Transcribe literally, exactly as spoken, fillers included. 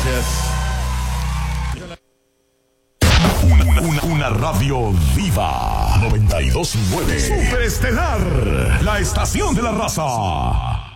gracias. Una, una, una radio viva. noventa y dos punto nueve. Superestelar. La estación de la raza.